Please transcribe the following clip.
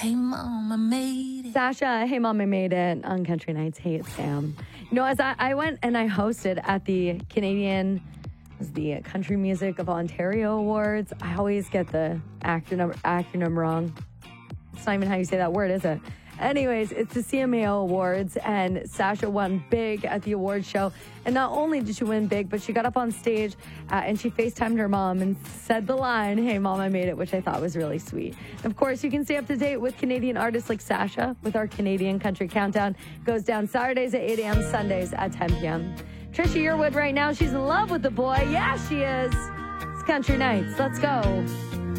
Hey, Mom, I made it. Sasha, Hey Mom, I Made It on Country Nights. Hey, it's Sam. You know, as I went and I hosted at the Country Music of Ontario Awards, I always get the acronym wrong. It's not even how you say that word, is it? Anyways, it's the CMAO Awards, and Sasha won big at the awards show. And not only did she win big, but she got up on stage and she FaceTimed her mom and said the line, "Hey, Mom, I made it," which I thought was really sweet. Of course, you can stay up to date with Canadian artists like Sasha with our Canadian Country Countdown. Goes down Saturdays at 8 a.m., Sundays at 10 p.m. Trisha Yearwood right now, she's in love with the boy. Yeah, she is. It's Country Nights. Let's go.